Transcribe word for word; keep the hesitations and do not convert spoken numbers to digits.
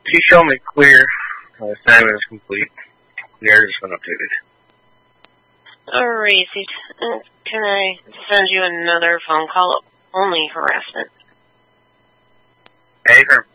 She showed me clear. Uh, assignment is complete. Clear has been updated. Alright, uh, can I send you another phone call? Only harassment. Hey, her.